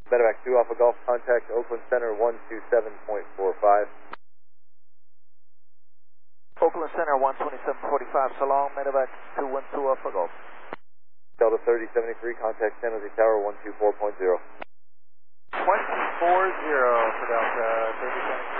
Medevac 2 Alpha Golf, contact Oakland Center 127.45. Oakland Center 127.45, so long, Medevac 212 Alpha Golf. Delta 3073, contact San Jose Tower 124.0. 240 for Delta 3073.